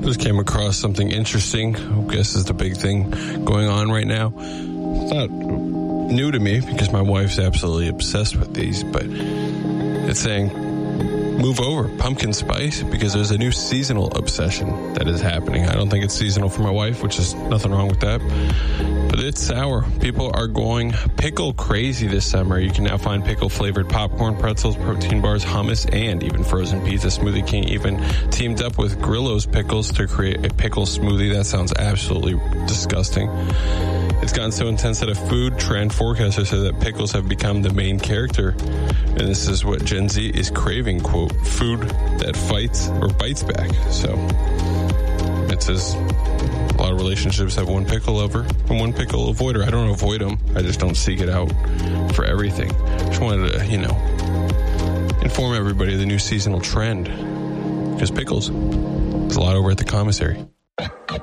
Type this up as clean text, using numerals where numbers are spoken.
Just came across something interesting. I guess is the big thing going on right now. It's not new to me because my wife's absolutely obsessed with these, but it's saying move over pumpkin spice because there's a new seasonal obsession that is happening. I don't think it's seasonal for my wife, which is nothing wrong with that, but it's sour. People are going pickle crazy this summer. You can now find pickle flavored popcorn, pretzels, protein bars, hummus, and even frozen pizza. Smoothie King even teamed up with Grillo's Pickles to create a pickle smoothie. That sounds absolutely disgusting. It's gotten so intense that a food trend forecaster said that pickles have become the main character. And this is what Gen Z is craving, quote, food that fights or bites back. So it says a lot of relationships have one pickle lover and one pickle avoider. I don't avoid them. I just don't seek it out for everything. Just wanted to, inform everybody of the new seasonal trend. Because pickles, there's a lot over at the commissary.